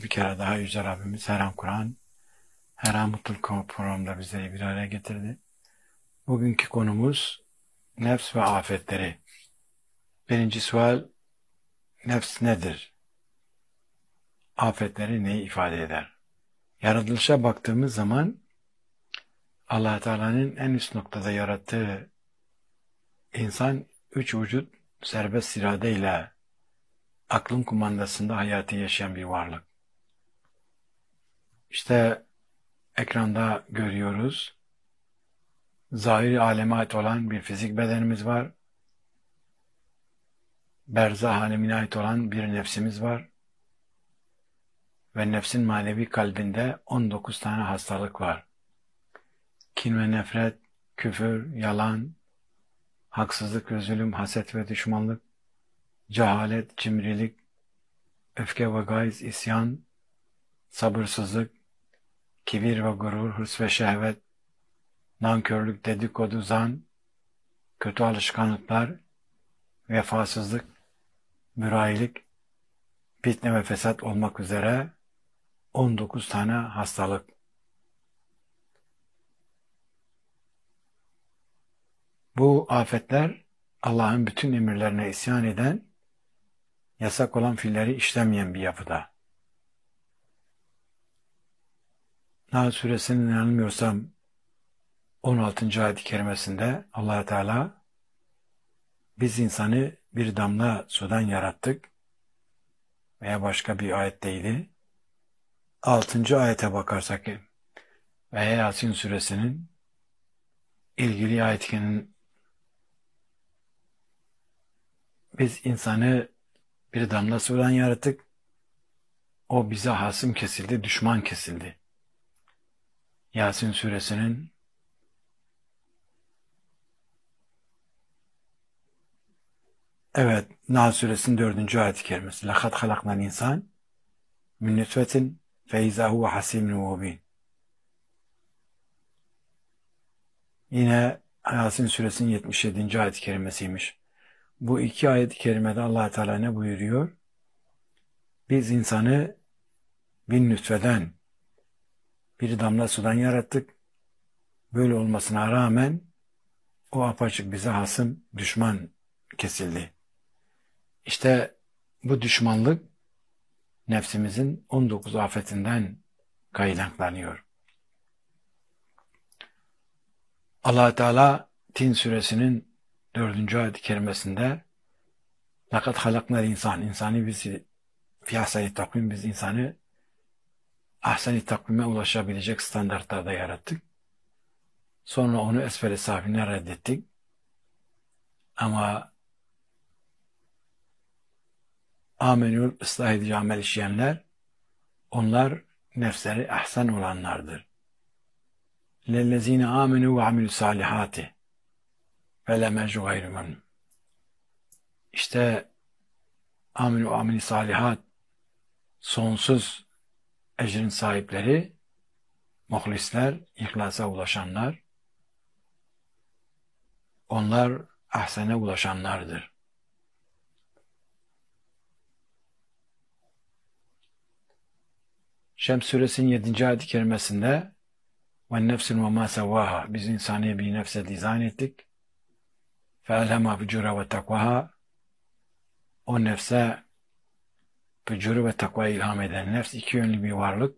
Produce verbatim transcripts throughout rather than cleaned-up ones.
bir kere daha Yüce Rabbimiz her an Kur'an, her an mutluluk programda bizleri bir araya getirdi. Bugünkü konumuz nefs ve afetleri. Birinci sual, nefs nedir? Afetleri neyi ifade eder? Yaratılışa baktığımız zaman Allah Teala'nın en üst noktada yarattığı insan üç vücut serbest iradeyle aklın kumandasında hayatı yaşayan bir varlık. İşte ekranda görüyoruz. Zahiri aleme ait olan bir fizik bedenimiz var. Berzah alemine ait olan bir nefsimiz var. Ve nefsin manevi kalbinde on dokuz tane hastalık var. Kin ve nefret, küfür, yalan, haksızlık ve zulüm, haset ve düşmanlık, cehalet, cimrilik, öfke ve gayz, isyan, sabırsızlık, kibir ve gurur, hırs ve şehvet, nankörlük, dedikodu, zan, kötü alışkanlıklar, vefasızlık, mürayilik, fitne ve fesat olmak üzere on dokuz tane hastalık. Bu afetler Allah'ın bütün emirlerine isyan eden, yasak olan fiilleri işlemeyen bir yapıda. Nahl suresinin yanılmıyorsam on altıncı ayet-i kerimesinde Allah Teala biz insanı bir damla sudan yarattık veya başka bir ayetteydi. altıncı ayete bakarsak ve Yasin suresinin ilgili ayetinin biz insanı bir damla sudan yarattık. O bize hasım kesildi, düşman kesildi. Yasin suresinin evet, Nahl suresinin dördüncü ayet-i kerimesi. لَقَدْ خَلَقْنَا الْاِنْسَانِ مِنْ نُطْفَةٍ فَاِذَا هُوَ حَسِيمٌ مُبِينٌ. Yine Yasin suresinin yetmiş yedinci ayet-i kerimesiymiş. Bu iki ayet-i kerimede Allah Teala ne buyuruyor? Biz insanı bir nütfeden, bir damla sudan yarattık. Böyle olmasına rağmen o apaçık bize hasım, düşman kesildi. İşte bu düşmanlık nefsimizin on dokuz afetinden kaynaklanıyor. Allah Teala Tin suresinin dördüncü ayet-i kerimesinde لَقَدْ خَلَقْنَا الْاِنْسَانِ İnsanı biz fi ahseni takvim biz insanı ahseni takvime ulaşabilecek standartlarda yarattık. Sonra onu esfel-i safine reddettik. Ama amenül ıslah edici amel işleyenler, onlar nefsleri ahsen olanlardır. لَلَّذ۪ينَ آمَنُوا وَعَمِلُوا salihati فَلَمَجُ غَيْرُ. İşte aminu amili salihat, sonsuz ecrin sahipleri, muhlisler, ihlasa ulaşanlar, onlar ahsene ulaşanlardır. Şems suresinin yedinci ayet-i kerimesinde وَالنَّفْسٍ وَمَا سَوَّاهَا biz insanı bir nefse dizayn ettik. فَاَلْهَمَا فُجُورَ وَتَقْوَهَا o nefse fücuru ve takvayı ilham eden nefs iki yönlü bir varlık.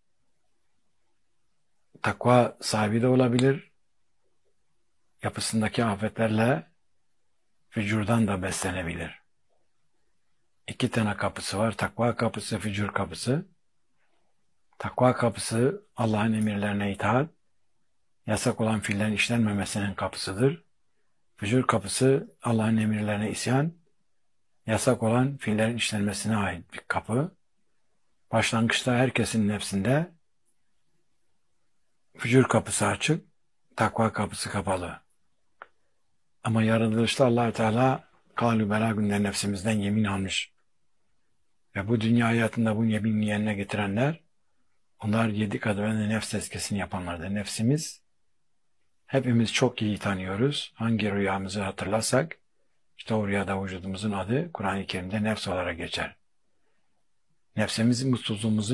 Takva sahibi de olabilir. Yapısındaki afetlerle fücurdan da beslenebilir. İki tane kapısı var. Takva kapısı, fücur kapısı. Takva kapısı Allah'ın emirlerine itaat, yasak olan fiillerin işlenmemesinin kapısıdır. Fücur kapısı Allah'ın emirlerine isyan, yasak olan fiillerin işlenmesine ait bir kapı. Başlangıçta herkesin nefsinde fücur kapısı açık, takva kapısı kapalı. Ama yaratılışta Allah Teala kâlü belâ günde nefsimizden yemin almış. Ve bu dünya hayatında bu yeminini yerine getirenler, onlar yedi kademede nefs tezkiyesini yapanlardır. Nefsimiz, hepimiz çok iyi tanıyoruz. Hangi rüyamızı hatırlarsak, işte o rüyada vücudumuzun adı Kur'an-ı Kerim'de nefs olarak geçer. Nefsimizin mutsuzluğumuzu